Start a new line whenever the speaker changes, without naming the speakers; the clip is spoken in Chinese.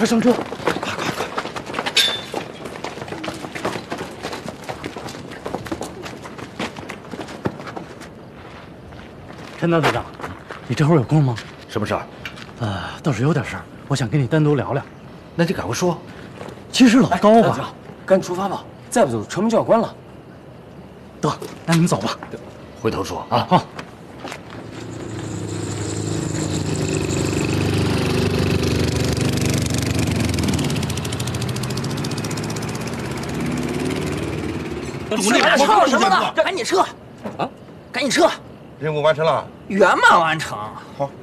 快上车！陈大队长，你这会儿有空吗？
什么事儿？
倒是有点事儿，我想跟你单独聊聊。
那你赶快说。
其实老高吧，
赶紧出发吧，再不走城门就要关了。
得，那你们走吧。
回头说
啊，好。
主力
撤什么呢？赶紧撤！啊，赶紧撤！
任务完成了。
圆满完成。
好。